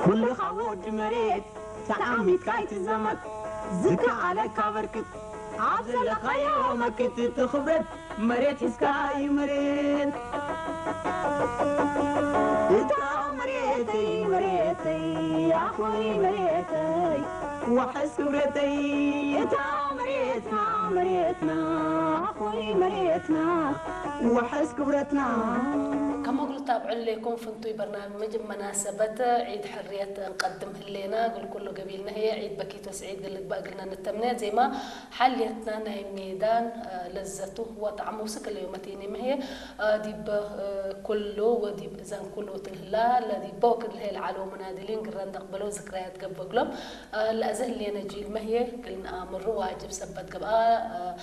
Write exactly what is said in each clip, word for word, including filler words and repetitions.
كل خود مريت تعميت كايت الزمن زكا على كبركت عبد الخير ما كنت تخبرت مريت سكاي مريت مريتي مريتي يا اخوي مريتي وحس كبرتي انت مريتنا مريتنا اخوي مريتنا وحس كبرتنا. كما قلت تابعوا لكم فنتوي برنامج مناسبة عيد حرية نقدم هلينا قل كله قبيلنا هي عيد بكيت وسعيد اللي باقلنا نتمنى زي ما حليتنا ناي ميدان لذته وطعمه سكل يومتين ما هي ديب كله وديب إذا كله تهلا لدي بوك اللي هي العلو منادلين قرن نقبلوا ذكريات قبل قلم الأزه اللي نجيل ما هي قلنا مر واجب سبت قبل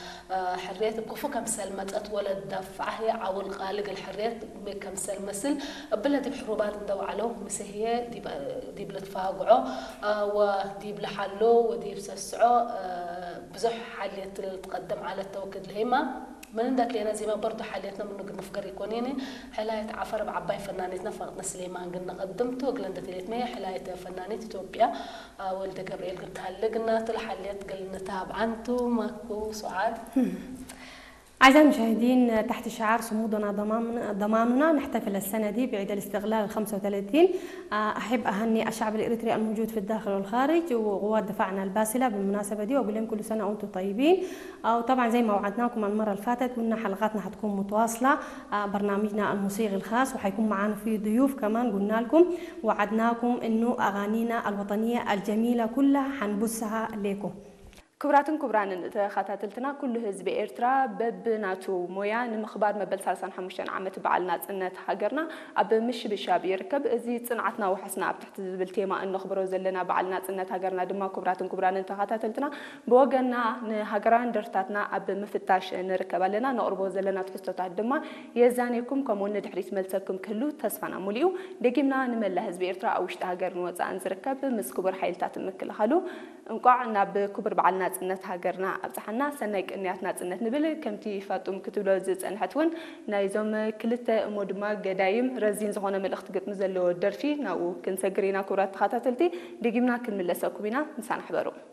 حرية بكفو كم سلمت أتولد دفعه عون خالق الحرية كم سل مثل بلد بحروبات ندو علو مسهية ديب ديب لتفاقعو وديب لحلو وديب سسعو بزح حالية تقدم على التوكد الهيمة من عندك لنا زي ما برضو حاليتنا من نقد نفكر يكونيني حلاية عفر بعباي فنانتنا فقط سليمان قلنا قدمته قلنا تلت مية حلاية فنانة إثيوبيا ولد جبريل قلت هلقنا طلع حاليت قلنا تابعنتو ماكو سعاد. أعزائي المشاهدين تحت شعار صمودنا ضماننا نحتفل السنة دي بعيد الاستقلال الخمسة وثلاثين. أحب أهني الشعب الإريتري الموجود في الداخل والخارج وقوات دفاعنا الباسلة بالمناسبة دي وأقول لهم كل سنة وأنتم طيبين. وطبعا زي ما وعدناكم المرة اللي فاتت قلنا حلقاتنا حتكون متواصلة برنامجنا الموسيقي الخاص وحيكون معانا في ضيوف كمان قلنا لكم وعدناكم إنه أغانينا الوطنية الجميلة كلها حنبثها لكم. كبراتن كبران تخاتلتنا كل حزب إيرترا ببناتو مويا نمخبار مبل سالسان حموشان عمت بعلنا صنت هاجرنا أب مش بشاب يركب زي صنعتنا وحسنا بتحت بالتيما إنه خبروا زلنا بعلنا صنت هاجرنا دما كبراتن كبران تخاتلتنا بوجنا نهاجران درتاتنا أب مفتاش نركب لنا نقربوا زلنا تحسوا دما يزانيكم كمون ندحريس ملتكم كله تصفنا مليو دقيمنا نمل حزب إيرترا أو اشتهاجر نوزع نزركب مس كبر حيلتات مكل خلو نقعنا بكبر بعلنا صنت هاجرنا أبصحنا سنك إنياتنا صنت نبلة كمتي فاتوم كتبوا زيت أن حتون نايزهم كلتا مودما قدايم رزين زهونا من الاختقط نزلوا الدرفي ناو كنسجرينا كرات خاتاتلتي دقيمنا كل من لساكوبينا نسان حبرو.